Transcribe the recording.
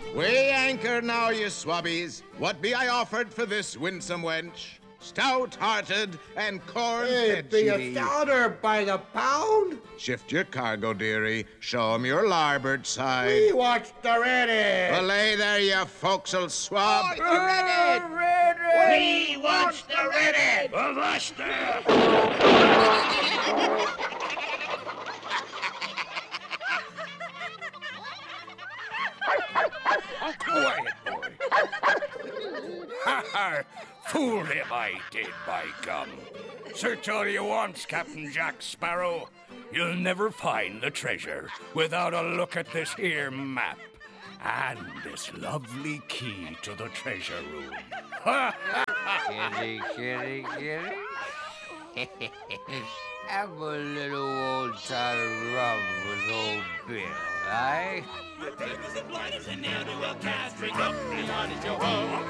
Weigh anchor now, ye swabbies. What be I offered for this winsome wench? Stout-hearted and corn-fed Be she a be. stouter by the pound. Shift your cargo, dearie. Show 'em your larboard side. We watched already. Belay there, you forecastle swab. We watched already. Quiet, boy. Ha ha! Fooled him I did, by gum. Search all you want, Captain Jack Sparrow. You'll never find the treasure without a look at this here map and this lovely key to the treasure room. Ha ha! Kitty. Have a little old time rum with old Bill, eh?